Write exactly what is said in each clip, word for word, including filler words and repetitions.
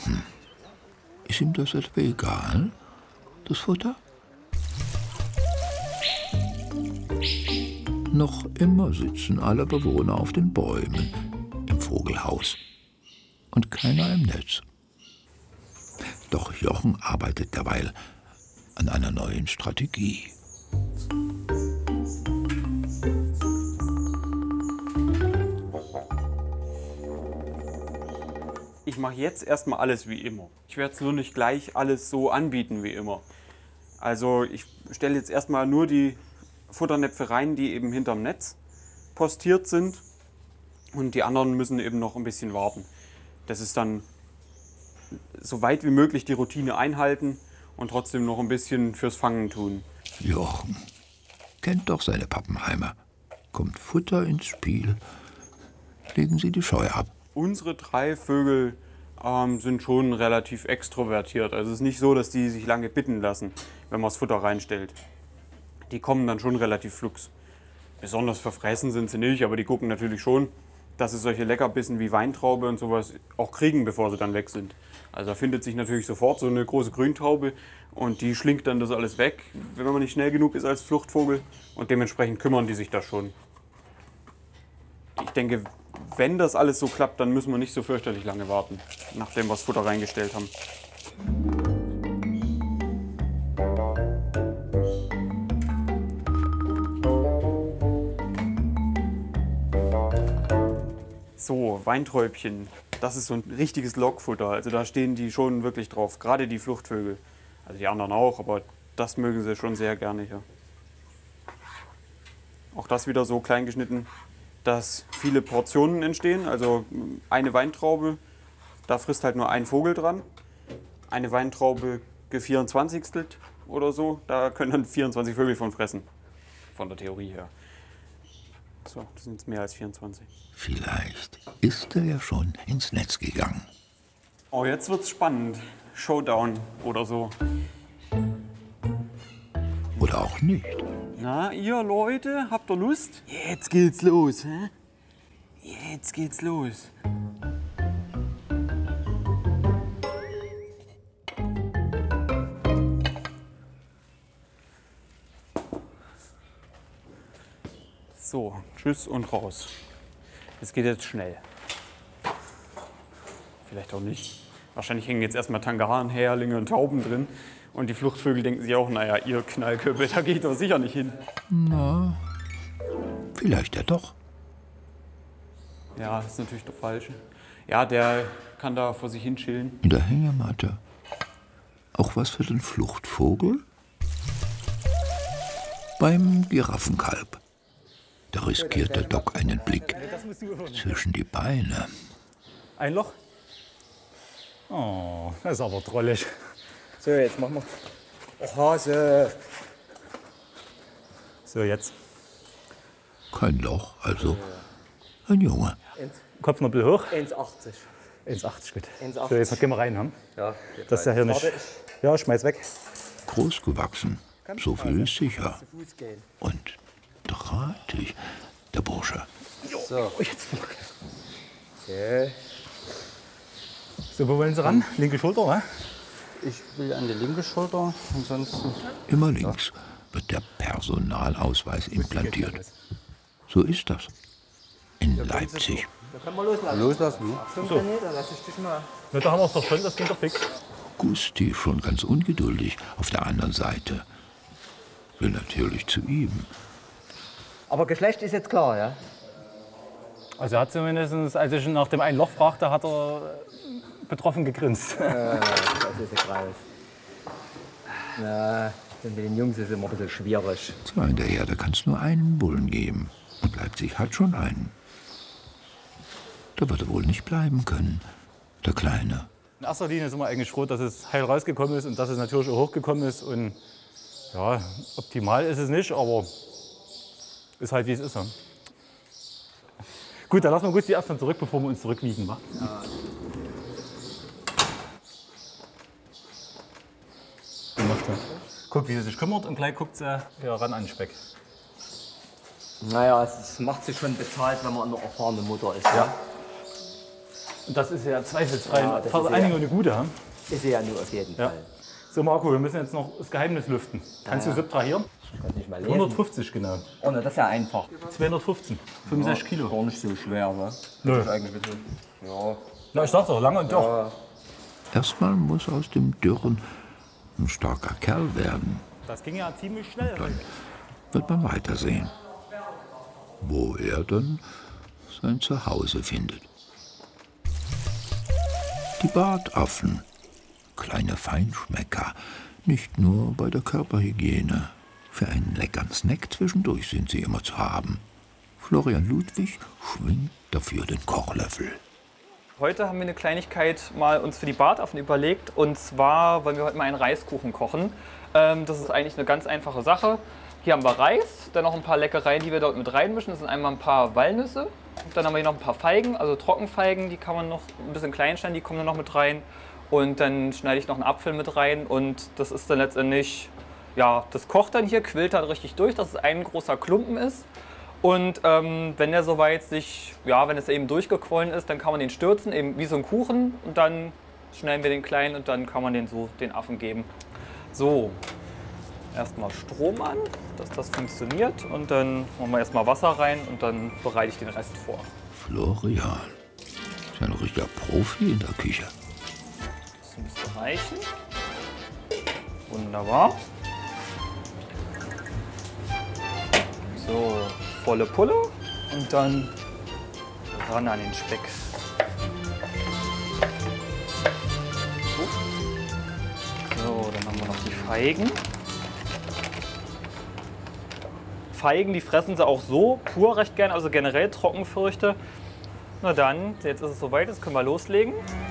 Hm. Ist ihm das etwa egal, das Futter? Noch immer sitzen alle Bewohner auf den Bäumen im Vogelhaus und keiner im Netz. Doch Jochen arbeitet derweil an einer neuen Strategie. Ich mache jetzt erstmal alles wie immer. Ich werde es nur nicht gleich alles so anbieten wie immer. Also ich stelle jetzt erstmal nur die Futternäpfe rein, die eben hinterm Netz postiert sind. Und die anderen müssen eben noch ein bisschen warten. Das ist dann so weit wie möglich die Routine einhalten und trotzdem noch ein bisschen fürs Fangen tun. Jochen kennt doch seine Pappenheimer. Kommt Futter ins Spiel, legen sie die Scheu ab. Unsere drei Vögel ähm, sind schon relativ extrovertiert. Also es ist nicht so, dass die sich lange bitten lassen, wenn man das Futter reinstellt. Die kommen dann schon relativ flugs. Besonders verfressen sind sie nicht, aber die gucken natürlich schon, dass sie solche Leckerbissen wie Weintraube und sowas auch kriegen, bevor sie dann weg sind. Also da findet sich natürlich sofort so eine große Grüntaube und die schlingt dann das alles weg, wenn man nicht schnell genug ist als Fluchtvogel. Und dementsprechend kümmern die sich da schon. Ich denke, wenn das alles so klappt, dann müssen wir nicht so fürchterlich lange warten, nachdem wir das Futter reingestellt haben. So, Weinträubchen, das ist so ein richtiges Lockfutter. Also da stehen die schon wirklich drauf, gerade die Fluchtvögel. Also die anderen auch, aber das mögen sie schon sehr gerne hier. Auch das wieder so klein geschnitten, dass viele Portionen entstehen. Also eine Weintraube, da frisst halt nur ein Vogel dran. Eine Weintraube gevierundzwanzigstelt oder so, da können dann vierundzwanzig Vögel von fressen, von der Theorie her. So, das sind jetzt mehr als vierundzwanzig. Vielleicht ist er ja schon ins Netz gegangen. Oh, jetzt wird's spannend. Showdown oder so. Oder auch nicht. Na, ihr Leute, habt ihr Lust? Jetzt geht's los, hä? Jetzt geht's los. So, tschüss und raus. Es geht jetzt schnell. Vielleicht auch nicht. Wahrscheinlich hängen jetzt erstmal Tangaren, Häherlinge und Tauben drin. Und die Fluchtvögel denken sich auch, naja, ihr Knallköpfe, da geht doch sicher nicht hin. Na, vielleicht ja doch. Ja, das ist natürlich der Falsche. Ja, der kann da vor sich hin chillen. In der Hängematte. Auch was für den Fluchtvogel? Beim Giraffenkalb. Da riskiert der Doc einen Blick zwischen die Beine. Ein Loch? Oh, das ist aber drollig. So, jetzt machen wir. Oh, Hase. So, jetzt. Kein Loch, also ein Junge. Kopf noch ein bisschen hoch. eins achtzig. eins achtzig, gut. eins So, achtzig. jetzt gehen wir rein. Haben. Ja, Das ist ja hier nicht. Warte, Ja, schmeiß weg. Groß gewachsen, so viel ist sicher. zu Fuß gehen. Und drahtig, der Bursche. So. Oh, jetzt. Okay. So, wo wollen Sie ran? Linke Schulter, wa? Ich will an die linke Schulter, ansonsten. Immer links wird der Personalausweis implantiert. So ist das in Leipzig. Da können wir loslassen. Loslassen? Fünf So. Meter, lass ich dich mal. Na, da haben wir es doch schon, das ging doch fix. Gusti schon ganz ungeduldig auf der anderen Seite. Will natürlich zu ihm. Aber Geschlecht ist jetzt klar, ja? Also er hat zumindest, als ich nach dem einen Loch fragte, hat er betroffen gegrinst. Äh, das ist ja greif. Na, mit den Jungs ist es immer ein bisschen schwierig. So, in der Herde kann es nur einen Bullen geben. Und Leipzig hat schon einen. Da wird er wohl nicht bleiben können, der Kleine. In erster Linie sind wir eigentlich froh, dass es heil rausgekommen ist und dass es natürlich auch hochgekommen ist. Und ja, optimal ist es nicht, aber ist halt wie es ist. Ja. Gut, dann lassen wir Gusti erstmal zurück, bevor wir uns zurückwiegen. Wa? Ja. Guck, wie sie sich kümmert und gleich guckt sie wieder ran an den Speck. Naja, es macht sich schon bezahlt, wenn man eine erfahrene Mutter ist. Ja. Und das ist ja zweifelsfrei Ja, das vor ist allen Dingen ja- eine gute. Hm? Ist sie ja nur auf jeden Ja. Fall. So Marco, wir müssen jetzt noch das Geheimnis lüften. Kannst ja. du subtrahieren? Ich kann nicht mal lesen. hundertfünfzig genau. Oh, na, das ist ja einfach. zweihundertfünfzehn. fünfundsechzig Kilo. Gar nicht so schwer, ne? Nö. Das ist eigentlich bitte. Ja. Na, ich dachte doch, lange und doch. Erstmal muss aus dem Dürren ein starker Kerl werden. Das ging ja ziemlich schnell. Dann wird man weitersehen, wo er dann sein Zuhause findet. Die Bartaffen, kleine Feinschmecker, nicht nur bei der Körperhygiene. Für einen leckeren Snack zwischendurch sind sie immer zu haben. Florian Ludwig schwingt dafür den Kochlöffel. Heute haben wir eine Kleinigkeit mal uns für die Bartaffen überlegt. Und zwar wollen wir heute mal einen Reiskuchen kochen. Ähm, das ist eigentlich eine ganz einfache Sache. Hier haben wir Reis, dann noch ein paar Leckereien, die wir dort mit reinmischen. Das sind einmal ein paar Walnüsse. Dann haben wir hier noch ein paar Feigen, also Trockenfeigen, die kann man noch ein bisschen klein schneiden, die kommen dann noch mit rein. Und dann schneide ich noch einen Apfel mit rein und das ist dann letztendlich, ja, das kocht dann hier, quillt dann richtig durch, dass es ein großer Klumpen ist. Und ähm, wenn der soweit sich, ja, wenn es eben durchgequollen ist, dann kann man den stürzen, eben wie so ein Kuchen. Und dann schneiden wir den klein und dann kann man den so den Affen geben. So, erstmal Strom an, dass das funktioniert. Und dann machen wir erstmal Wasser rein und dann bereite ich den Rest vor. Florian ist ein richtiger Profi in der Küche. Das müsste reichen. Wunderbar. So, volle Pulle und dann ran an den Speck. So, dann haben wir noch die Feigen. Feigen, die fressen sie auch so pur recht gern, also generell Trockenfrüchte. Na dann, jetzt ist es soweit, jetzt können wir loslegen.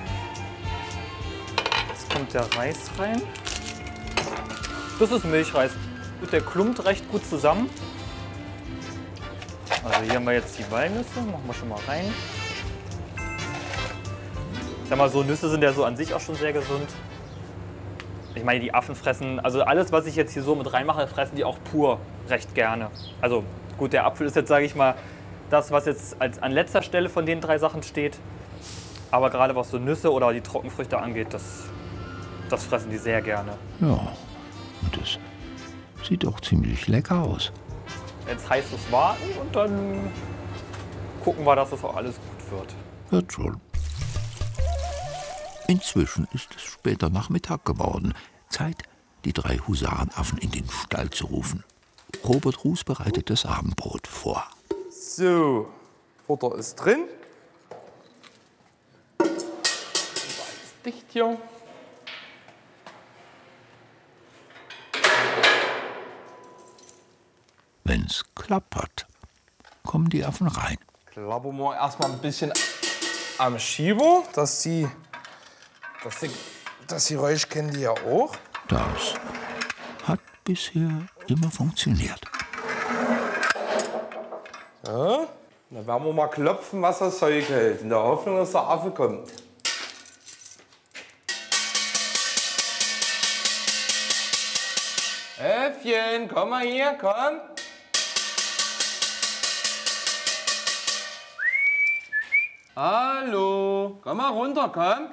Jetzt kommt der Reis rein. Das ist Milchreis. Der klumpt recht gut zusammen. Also hier haben wir jetzt die Walnüsse, machen wir schon mal rein. Ich sag mal so, Nüsse sind ja so an sich auch schon sehr gesund. Ich meine, die Affen fressen, also alles, was ich jetzt hier so mit reinmache, fressen die auch pur recht gerne. Also gut, der Apfel ist jetzt, sage ich mal, das, was jetzt als, an letzter Stelle von den drei Sachen steht. Aber gerade was so Nüsse oder die Trockenfrüchte angeht, das, das fressen die sehr gerne. Ja, und es sieht auch ziemlich lecker aus. Jetzt heißt es warten und dann gucken wir, dass das auch alles gut wird. Wird schon. Inzwischen ist es später Nachmittag geworden. Zeit, die drei Husarenaffen in den Stall zu rufen. Robert Ruß bereitet das Abendbrot vor. So, Futter ist drin. Alles dicht hier. Wenn's klappert, kommen die Affen rein. Klappern wir erstmal ein bisschen am Schieber, dass sie, dass sie, dass sie Räusch kennen die ja auch. Das hat bisher immer funktioniert. Ja, dann werden wir mal klopfen, was das Zeug hält, in der Hoffnung, dass der Affe kommt. Äffchen, komm mal hier, komm. Hallo, komm mal runter, komm.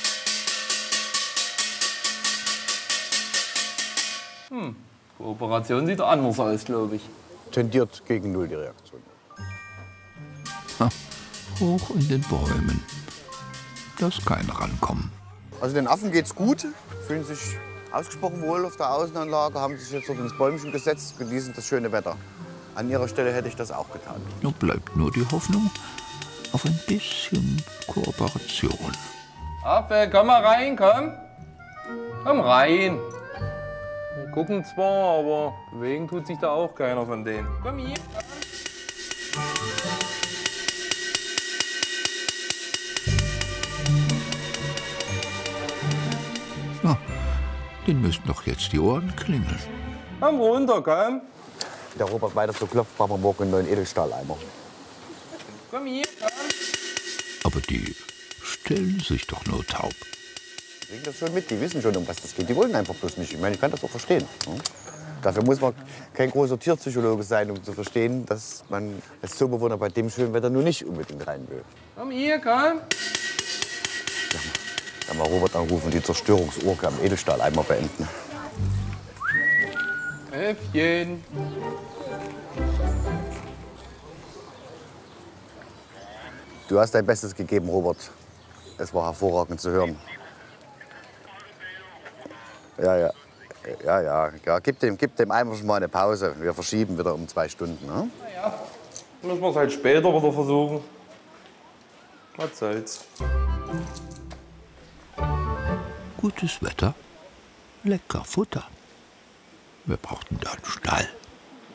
Hm, Kooperation sieht anders aus, glaube ich. Tendiert gegen Null die Reaktion. Ha, hoch in den Bäumen. Dass keine rankommen. Also den Affen geht's gut, fühlen sich ausgesprochen wohl auf der Außenanlage, haben sich jetzt dort ins Bäumchen gesetzt, genießen das schöne Wetter. An ihrer Stelle hätte ich das auch getan. Nun bleibt nur die Hoffnung auf ein bisschen Kooperation. Affe, komm mal rein, komm. Komm rein. Wir gucken zwar, aber bewegen tut sich da auch keiner von denen. Komm hier. Na, den müssten doch jetzt die Ohren klingeln. Komm runter, komm. Wenn der Robert weiter so klopft, brauchen wir morgen einen neuen Edelstahleimer. Komm hier, komm. Aber die stellen sich doch nur taub. Die kriegen das schon mit, die wissen schon, um was das geht. Die wollen einfach bloß nicht. Ich meine, ich kann das auch verstehen. Ne? Dafür muss man kein großer Tierpsychologe sein, um zu verstehen, dass man als Zoobewohner bei dem schönen Wetter nur nicht unbedingt rein will. Komm hier, komm. Dann mal Robert anrufen und die Zerstörungsurke am Edelstahleimer beenden. Äffchen. Du hast dein Bestes gegeben, Robert. Es war hervorragend zu hören. Ja, ja. Ja, ja. ja. Gib, dem, gib dem einfach schon mal eine Pause. Wir verschieben wieder um zwei Stunden. Ne? Naja, müssen wir es halt später wieder versuchen. Was soll's. Gutes Wetter, lecker Futter. Wir brauchten da einen Stall.